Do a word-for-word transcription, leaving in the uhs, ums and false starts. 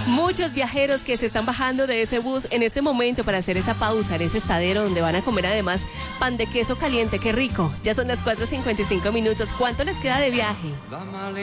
Muchos viajeros que se están bajando de ese bus en este momento para hacer esa pausa en ese estadero donde van a comer además pan de queso caliente, qué rico. Ya son las cuatro cincuenta y cinco minutos. ¿Cuánto les queda de viaje?